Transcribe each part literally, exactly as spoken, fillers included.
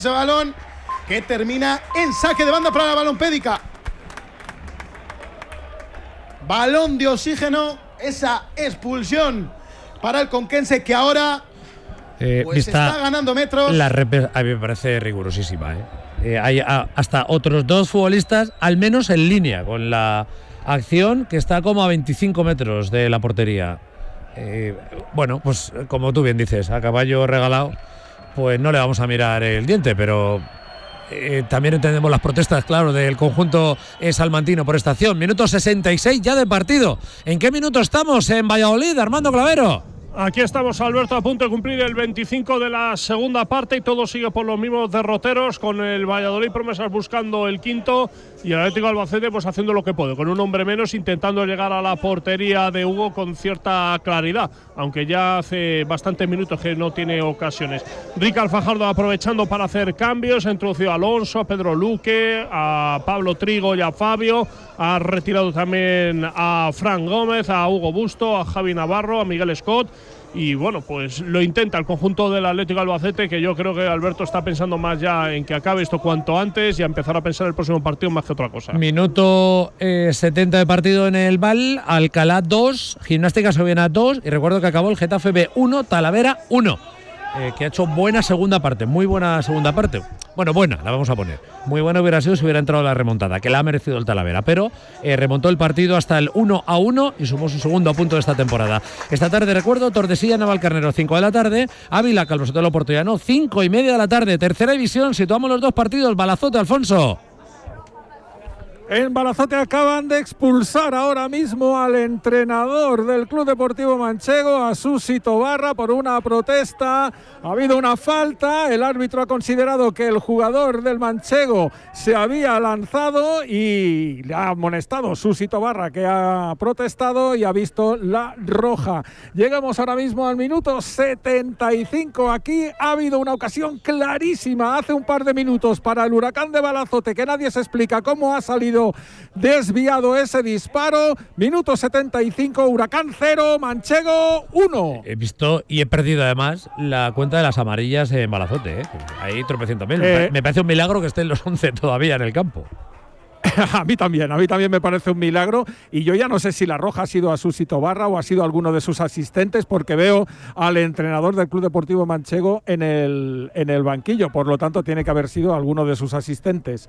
Ese balón que termina en saque de banda para la balompédica. Balón de oxígeno, esa expulsión para el conquense que ahora eh, pues está ganando metros. La rep a mí me parece rigurosísima. ¿eh? Eh, hay a, hasta otros dos futbolistas, al menos en línea con la acción, que está como a veinticinco metros de la portería. Eh, bueno, pues como tú bien dices, a caballo regalado, pues no le vamos a mirar el diente, pero eh, también entendemos las protestas, claro, del conjunto salmantino por esta acción. Minuto sesenta y seis ya de partido. ¿En qué minuto estamos en Valladolid, Armando Clavero? Aquí estamos, Alberto, a punto de cumplir el veinticinco de la segunda parte y todo sigue por los mismos derroteros, con el Valladolid Promesas buscando el quinto y el Atlético Albacete pues haciendo lo que puede, con un hombre menos, intentando llegar a la portería de Hugo con cierta claridad, aunque ya hace bastantes minutos que no tiene ocasiones. Ricardo Fajardo aprovechando para hacer cambios, ha introducido a Alonso, a Pedro Luque, a Pablo Trigo y a Fabio, ha retirado también a Fran Gómez, a Hugo Busto, a Javi Navarro, a Miguel Scott. Y bueno, pues lo intenta el conjunto del Atlético Albacete, que yo creo que Alberto está pensando más ya en que acabe esto cuanto antes y a empezar a pensar el próximo partido más que otra cosa. Minuto eh, setenta de partido en el Val, Alcalá dos, Gimnástica Soviena dos, y recuerdo que acabó el Getafe B uno, Talavera uno. Eh, que ha hecho buena segunda parte, muy buena segunda parte. Bueno, buena, la vamos a poner. Muy buena hubiera sido si hubiera entrado la remontada, que la ha merecido el Talavera, pero eh, remontó el partido hasta el uno a uno y sumó su segundo punto de esta temporada. Esta tarde, recuerdo, Tordesillas Navalcarnero, cinco de la tarde, Ávila Calvo Sotelo Portollano, cinco y media de la tarde, tercera división, situamos los dos partidos, Balazote, Alfonso. En Balazote acaban de expulsar ahora mismo al entrenador del Club Deportivo Manchego, a Susi Tobarra, por una protesta. Ha habido una falta, el árbitro ha considerado que el jugador del Manchego se había lanzado y le ha amonestado Susi Tobarra, que ha protestado y ha visto la roja. Llegamos ahora mismo al minuto setenta y cinco. Aquí ha habido una ocasión clarísima hace un par de minutos para el Huracán de Balazote, que nadie se explica cómo ha salido desviado ese disparo. Minuto setenta y cinco, Huracán cero, Manchego uno. He visto y he perdido además la cuenta de las amarillas en Balazote, ¿eh? Ahí tropecientos mil. Eh, me parece un milagro que estén los once todavía en el campo. A mí también, a mí también me parece un milagro, y yo ya no sé si la roja ha sido a Susi Tobarra o ha sido alguno de sus asistentes, porque veo al entrenador del Club Deportivo Manchego en el, en el banquillo, por lo tanto tiene que haber sido alguno de sus asistentes.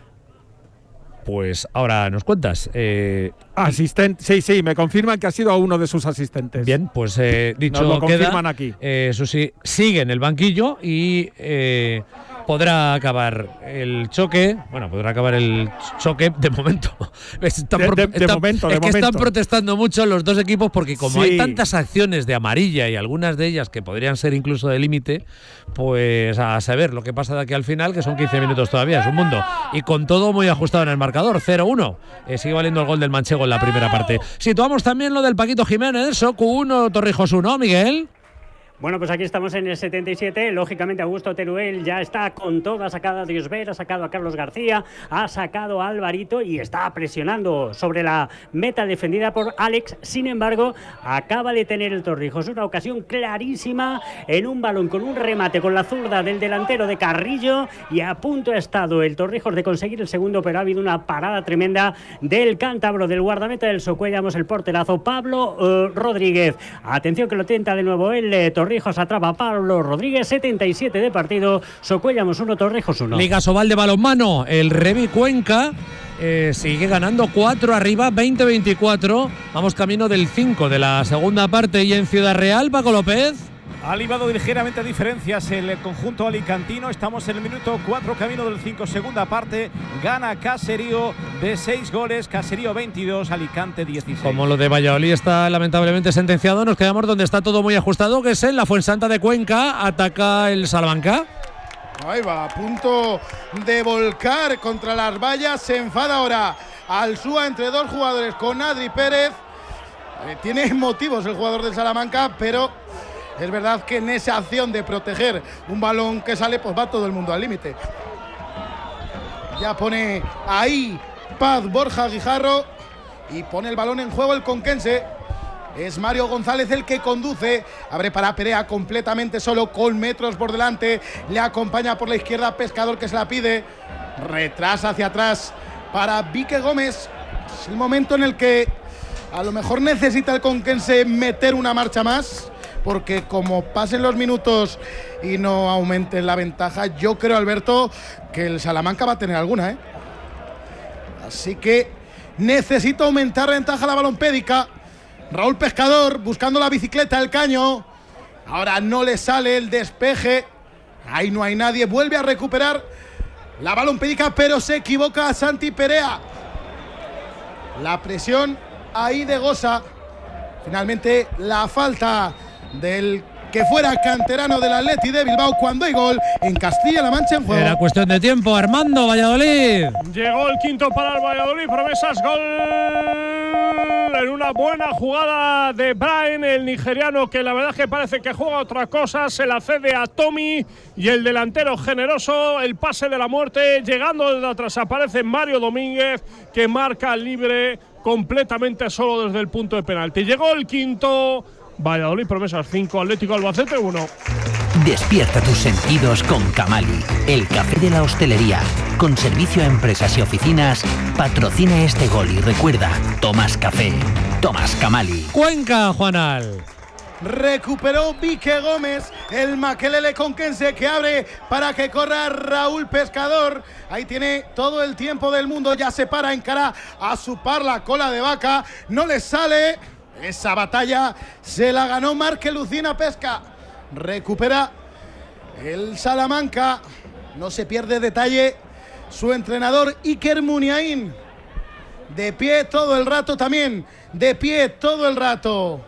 Pues ahora nos cuentas. Eh, Asistente, sí, sí, me confirman que ha sido a uno de sus asistentes. Bien, pues eh, dicho nos lo queda, confirman aquí. Eh, Susi sigue en el banquillo y eh, podrá acabar el choque. Bueno, podrá acabar el choque de momento. Están de, pro, de, de están, momento, es de que momento. están protestando mucho los dos equipos, porque como sí. hay tantas acciones de amarilla y algunas de ellas que podrían ser incluso de límite, pues a saber lo que pasa de aquí al final, que son quince minutos todavía, es un mundo. Y con todo muy ajustado en el marcador, cero uno. Eh, sigue valiendo el gol del Manchego en la primera parte. Situamos también lo del Paquito Jiménez, Socu uno, Torrijos uno, Miguel. Bueno, pues aquí estamos en el setenta y siete. Lógicamente, Augusto Teruel ya está con todo. Ha sacado a Diosver, ha sacado a Carlos García, ha sacado a Alvarito y está presionando sobre la meta defendida por Alex. Sin embargo, acaba de tener el Torrijos una ocasión clarísima en un balón con un remate con la zurda del delantero de Carrillo, y a punto ha estado el Torrijos de conseguir el segundo, pero ha habido una parada tremenda del cántabro, del guardameta del Socuellamos, el porterazo Pablo uh, Rodríguez. Atención que lo tenta de nuevo el eh, Torrijos. Torrijos atrapa a Pablo Rodríguez, setenta y siete de partido, Socuellamos uno, Torrijos uno. Liga Sobal de balonmano, el Remi Cuenca eh, sigue ganando cuatro arriba, veinte veinticuatro. Vamos camino del cinco de la segunda parte. Y en Ciudad Real, Paco López. Ha libado ligeramente diferencias el conjunto alicantino. Estamos en el minuto cuatro, camino del cinco, segunda parte. Gana Caserío de seis goles. Caserío veintidós, Alicante dieciséis. Como lo de Valladolid está lamentablemente sentenciado, nos quedamos donde está todo muy ajustado, que es en la Fuensanta de Cuenca. Ataca el Salamanca. Ahí va, a punto de volcar contra las vallas. Se enfada ahora Alsúa entre dos jugadores con Adri Pérez. Eh, tiene motivos el jugador del Salamanca, pero es verdad que en esa acción de proteger un balón que sale, pues va todo el mundo al límite. Ya pone ahí Paz Borja Guijarro y pone el balón en juego el conquense. Es Mario González el que conduce. Abre para Perea completamente solo con metros por delante. Le acompaña por la izquierda Pescador que se la pide. Retrasa hacia atrás para Vique Gómez. Es el momento en el que a lo mejor necesita el conquense meter una marcha más, porque como pasen los minutos y no aumenten la ventaja, yo creo, Alberto, que el Salamanca va a tener alguna, ¿eh? Así que necesita aumentar la ventaja la balompédica. Raúl Pescador buscando la bicicleta, el caño. Ahora no le sale el despeje. Ahí no hay nadie. Vuelve a recuperar la balompédica, pero se equivoca Santi Perea. La presión ahí de Gosa. Finalmente la falta del que fuera canterano del Atleti de Bilbao cuando hay gol en Castilla-La Mancha en juego. Era cuestión de tiempo. Armando, Valladolid. Llegó el quinto para el Valladolid. Promesas, gol en una buena jugada de Brian, el nigeriano, que la verdad es que parece que juega otra cosa. Se la cede a Tommy y el delantero generoso, el pase de la muerte. Llegando desde atrás aparece Mario Domínguez, que marca libre completamente solo desde el punto de penalti. Llegó el quinto. Valladolid Promesas cinco, Atlético Albacete uno. Despierta tus sentidos con Camali, el café de la hostelería. Con servicio a empresas y oficinas, patrocina este gol y recuerda, tomas café, tomas Camali. Cuenca, Juanal. Recuperó Vique Gómez, el maquelele conquense, que abre para que corra Raúl Pescador. Ahí tiene todo el tiempo del mundo, ya se para en cara a su par la cola de vaca. No le sale. Esa batalla se la ganó Marque Lucina Pesca. Recupera el Salamanca. No se pierde detalle su entrenador Iker Muniain. De pie todo el rato también. De pie todo el rato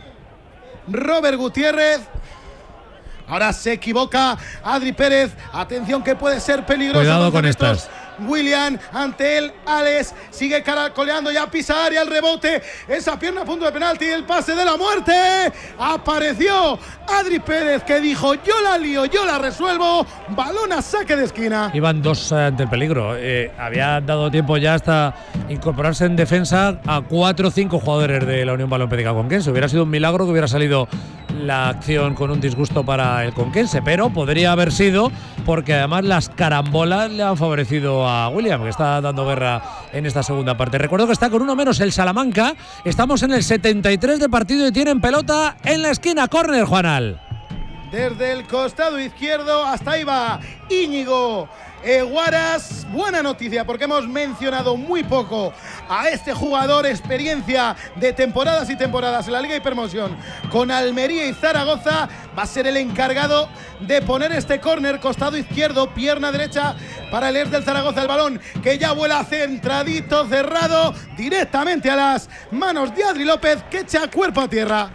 Robert Gutiérrez. Ahora se equivoca Adri Pérez. Atención que puede ser peligroso. Cuidado con estas. William, ante él, Alex, sigue caracoleando, ya pisa área, el rebote, esa pierna a punto de penalti, el pase de la muerte. Apareció Adri Pérez, que dijo, yo la lío, yo la resuelvo. Balón a saque de esquina. Iban dos ante el peligro. Eh, había dado tiempo ya hasta incorporarse en defensa a cuatro o cinco jugadores de la Unión Balompédica Conquense. Hubiera sido un milagro que hubiera salido la acción con un disgusto para el Conquense, pero podría haber sido porque además las carambolas le han favorecido a William, que está dando guerra en esta segunda parte. Recuerdo que está con uno menos el Salamanca. Estamos en el setenta y tres de partido y tienen pelota en la esquina. Córner, Juanal. Desde el costado izquierdo hasta ahí va Íñigo Eguaras. Buena noticia porque hemos mencionado muy poco a este jugador, experiencia de temporadas y temporadas en la Liga Hipermoción con Almería y Zaragoza. Va a ser el encargado de poner este córner, costado izquierdo, pierna derecha para el ex del Zaragoza. El balón que ya vuela centradito, cerrado, directamente a las manos de Adri López, que echa cuerpo a tierra.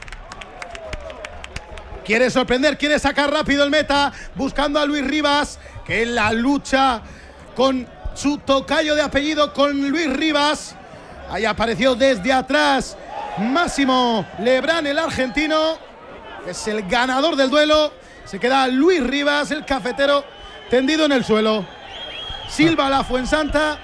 Quiere sorprender, quiere sacar rápido el meta, buscando a Luis Rivas, que en la lucha con su tocayo de apellido, con Luis Rivas. Ahí apareció desde atrás Máximo Lebrán, el argentino. Es el ganador del duelo. Se queda Luis Rivas, el cafetero, tendido en el suelo. Silva la Fuensanta.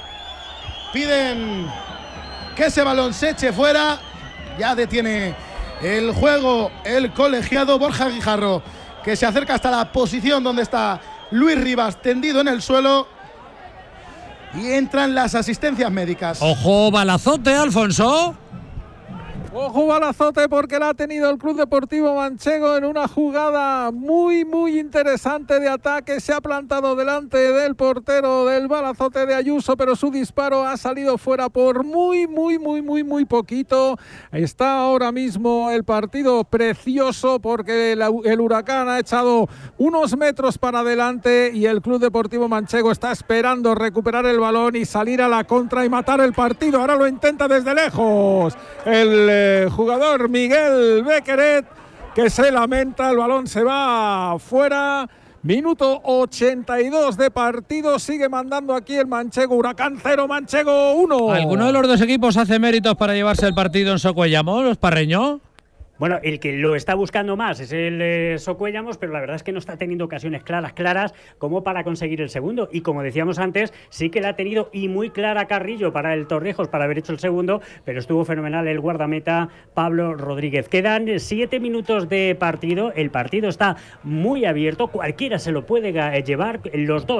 Piden que ese balón se eche fuera. Ya detiene el juego el colegiado Borja Guijarro, que se acerca hasta la posición donde está Luis Rivas tendido en el suelo. Y entran las asistencias médicas. Ojo, balazote, Alfonso. Ojo, balazote, porque la ha tenido el Club Deportivo Manchego en una jugada muy, muy interesante de ataque. Se ha plantado delante del portero del balazote de Ayuso, pero su disparo ha salido fuera por muy, muy, muy, muy, muy poquito. Está ahora mismo el partido precioso porque el, el Huracán ha echado unos metros para adelante y el Club Deportivo Manchego está esperando recuperar el balón y salir a la contra y matar el partido. Ahora lo intenta desde lejos el eh, jugador Miguel Bequeret, que se lamenta, el balón se va fuera. Minuto ochenta y dos de partido, sigue mandando aquí el Manchego. Huracán cero, Manchego uno. ¿Alguno de los dos equipos hace méritos para llevarse el partido en Socuellamo, los parreños? Bueno, el que lo está buscando más es el eh, Socuellamos, pero la verdad es que no está teniendo ocasiones claras, claras, como para conseguir el segundo. Y como decíamos antes, sí que la ha tenido y muy clara Carrillo para el Torrijos para haber hecho el segundo, pero estuvo fenomenal el guardameta Pablo Rodríguez. Quedan siete minutos de partido, el partido está muy abierto, cualquiera se lo puede llevar, los dos